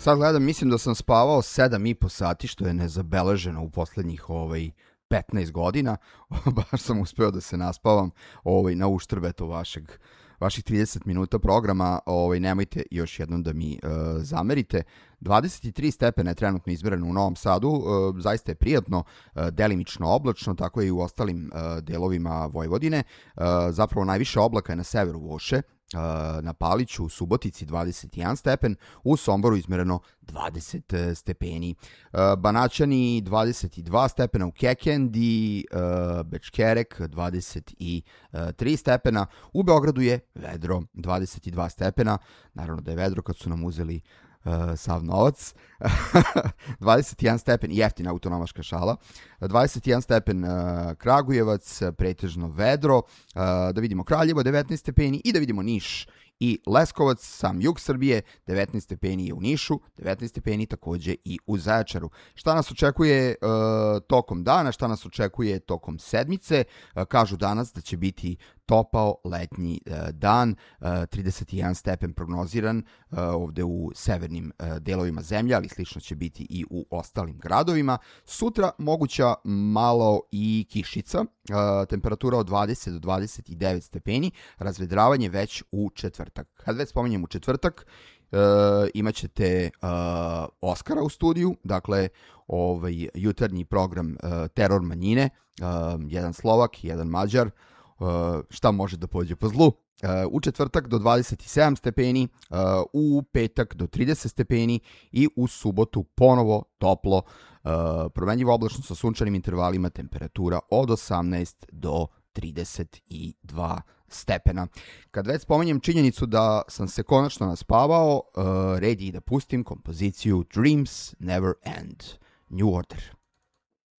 Sad gledam, mislim da sam spavao 7,5 sati, što je nezabeleženo u poslednjih 15 godina. Baš sam uspeo da se naspavam na uštrb vaših 30 minuta programa. Nemojte još jednom da mi zamerite. 23 stepena je trenutno izmereno u Novom Sadu, zaista je prijatno, delimično oblačno, tako je i u ostalim delovima Vojvodine. Zapravo najviše oblaka je na severu Voše, na Paliću, u Subotici 21 stepen, u Somboru izmereno 20 stepeni. Banaćani 22 stepena, u Kekendi, Bečkerek 23 stepena, u Beogradu je vedro 22 stepena, naravno da je vedro kad su nam uzeli sav novac. 21 stepen, jeftina autonomaška šala. 21 stepen Kragujevac, pretežno vedro. Da vidimo Kraljevo 19 stepeni i da vidimo Niš i Leskovac, sam jug Srbije, 19 stepeni je u Nišu, 19 stepeni takođe i u Zaječaru. Šta nas očekuje tokom dana, šta nas očekuje tokom sedmice? Kažu danas da će biti topao letnji dan, 31 stepen prognoziran ovde u severnim delovima zemlje, ali slično će biti i u ostalim gradovima. Sutra moguća malo i kišica, temperatura od 20 do 29 stepeni, razvedravanje već u četvrtak. Kad već spominjem u četvrtak, imat ćete Oskara u studiju, dakle jutarnji program Teror manjine, jedan Slovak, jedan Mađar, šta može da pođe po zlu. U četvrtak do 27 stepeni, u petak do 30 stepeni i u subotu ponovo toplo, promenljivo oblačno sa sunčanim intervalima, temperatura od 18 do 32 stepena. Kad već spominjem činjenicu da sam se konačno naspavao, red je i da pustim kompoziciju Dreams Never End, New Order.